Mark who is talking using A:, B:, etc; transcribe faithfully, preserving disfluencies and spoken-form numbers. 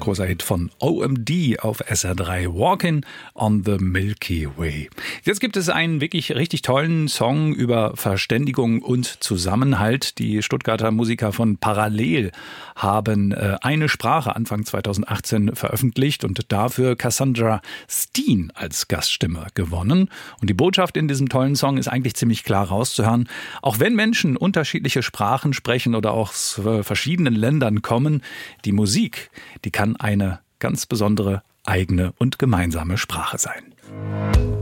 A: großer Hit von O M D auf S R drei, Walking on the Milky Way. Jetzt gibt es einen wirklich richtig tollen Song über Verständigung und Zusammenhalt. Die Stuttgarter Musiker von Parallel haben äh, eine Sprache Anfang zweitausendachtzehn veröffentlicht und dafür Cassandra Steen als Gaststimme gewonnen. Und die Botschaft in diesem tollen Song ist eigentlich ziemlich klar rauszuhören. Auch wenn Menschen unterschiedliche Sprachen sprechen oder auch aus verschiedenen Ländern kommen, die Musik, die kann eine ganz besondere eigene und gemeinsame Sprache sein.